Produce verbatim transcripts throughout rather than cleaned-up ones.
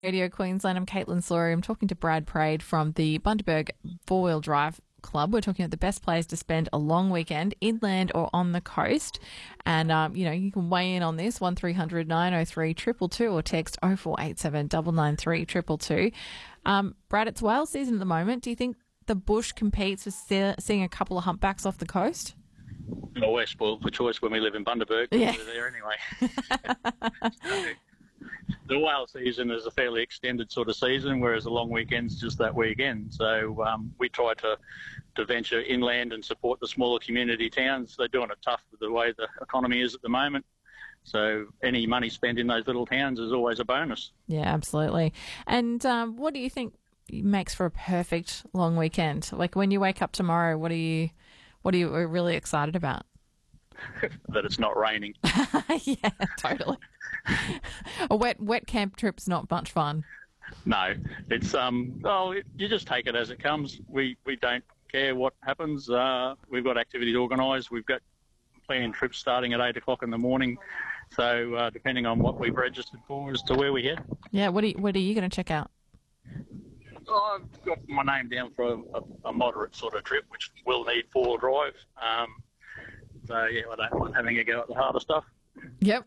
Radio Queensland. I'm Caitlin Slaughter. I'm talking to Brad Prade from the Bundaberg Four-Wheel Drive Club. We're talking about the best place to spend a long weekend, inland or on the coast. And, um, you know, you can weigh in on this, one three hundred nine oh three two two two or text oh four eight seven nine nine three two two two. Um, Brad, it's whale season at the moment. Do you think the bush competes with see- seeing a couple of humpbacks off the coast? Well, we're spoiled for choice when we live in Bundaberg. Yeah. We're there anyway. So, the whale season is a fairly extended sort of season, whereas the long weekend's just that weekend. So um, we try to, to venture inland and support the smaller community towns. They're doing it tough with the way the economy is at the moment. So any money spent in those little towns is always a bonus. Yeah, absolutely. And um, what do you think makes for a perfect long weekend? Like when you wake up tomorrow, what are you, what are you really excited about? That it's not raining. Yeah, totally. A wet wet camp trip's not much fun. No, it's um. Oh, it, you just take it as it comes. We we don't care what happens. Uh, we've got activities organised. We've got planned trips starting at eight o'clock in the morning. So uh, depending on what we've registered for as to where we head. Yeah. What are you, what are you going to check out? Oh, I've got my name down for a, a, a moderate sort of trip, which will need four-wheel drive. Um, so yeah, I don't mind having a go at the harder stuff. Yep.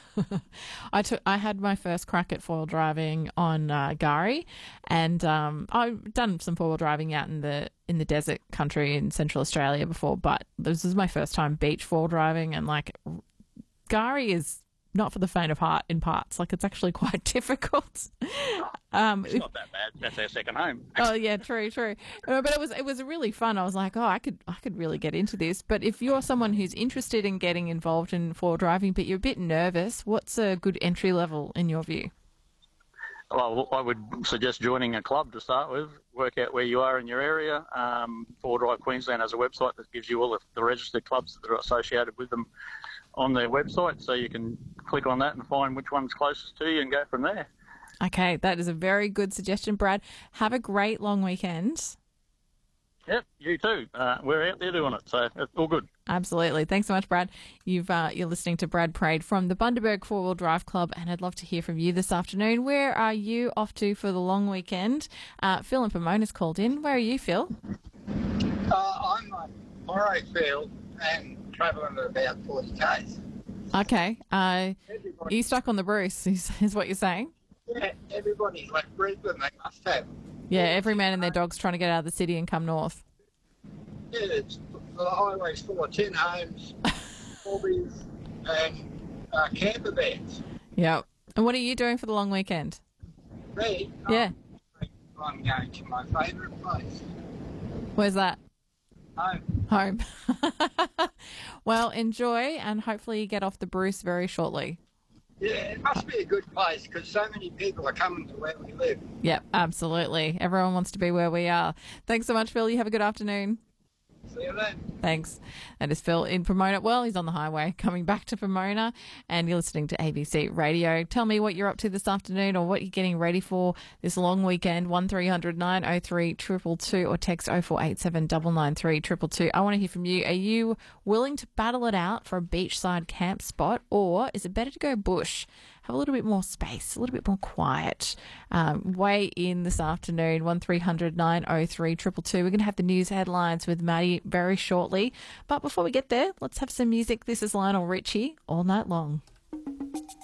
I took. I had my first crack at four-wheel driving on uh, Gari, and um, I've done some four-wheel driving out in the in the desert country in Central Australia before, but this is my first time beach four-wheel driving, and like Gari is not for the faint of heart in parts. Like it's actually quite difficult. Um, It's not that bad. That's our second home. Oh yeah, true, true. Uh, But it was it was really fun. I was like, oh, I could I could really get into this. But if you're someone who's interested in getting involved in four driving, but you're a bit nervous, what's a good entry level in your view? Well, I would suggest joining a club to start with. Work out where you are in your area. Um, Four Drive Queensland has a website that gives you all the, the registered clubs that are associated with them on their website, so you can click on that and find which one's closest to you and go from there. Okay, that is a very good suggestion, Brad. Have a great long weekend. Yep, you too. Uh, we're out there doing it, so it's all good. Absolutely. Thanks so much, Brad. You've uh, you're listening to Brad Prade from the Bundaberg Four-Wheel Drive Club, and I'd love to hear from you this afternoon. Where are you off to for the long weekend? Uh, Phil and Pomona's called in. Where are you, Phil? Uh, I'm at Morayfield and travelling at about forty k's. Okay. Uh, are Everybody, you stuck on the Bruce, is, is what you're saying? yeah, everybody's left Brisbane. They must have. Yeah, every man and their dog's trying to get out of the city and come north. Yeah, it's, the highway's full of tin homes, hobbies, and uh, camper vans. Yep. And what are you doing for the long weekend? Me, Yeah. I'm, I'm going to my favourite place, Where's that? home. Home. Well, enjoy, and hopefully you get off the Bruce very shortly. Yeah, it must be a good place because so many people are coming to where we live. Yep, absolutely. Everyone wants to be where we are. Thanks so much, Phil. You have a good afternoon. See you then. Thanks. That is Phil in Pomona. Well, he's on the highway coming back to Pomona, and you're listening to A B C Radio. Tell me what you're up to this afternoon or what you're getting ready for this long weekend. one three hundred nine oh three two two two or text oh four eight seven nine nine three two two two. I want to hear from you. Are you willing to battle it out for a beachside camp spot, or is it better to go bush? Have a little bit more space, a little bit more quiet. Um, weigh in this afternoon, one three hundred nine oh three two two two. We're going to have the news headlines with Maddie very shortly. But before we get there, let's have some music. This is Lionel Richie, All Night Long.